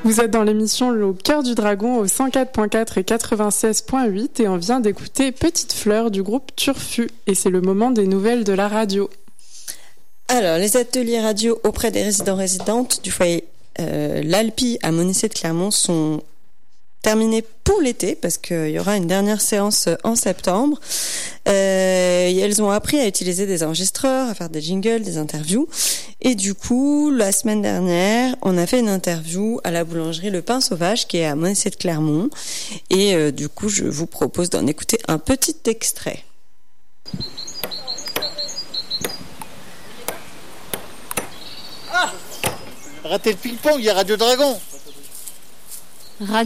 Vous êtes dans l'émission Au cœur du dragon au 104.4 et 96.8 et on vient d'écouter Petite Fleur du groupe Turfu et c'est le moment des nouvelles de la radio. Alors, les ateliers radio auprès des résidents-résidentes du foyer l'Alpi à Monnicey-de-Clermont sont terminés pour l'été parce qu'il y aura une dernière séance en septembre. Elles ont appris à utiliser des enregistreurs, à faire des jingles, des interviews. Et du coup, la semaine dernière, on a fait une interview à la boulangerie Le Pain Sauvage qui est à Monnicey-de-Clermont. Et du coup, je vous propose d'en écouter un petit extrait. Raté le ping-pong, il y a Radio Dragon.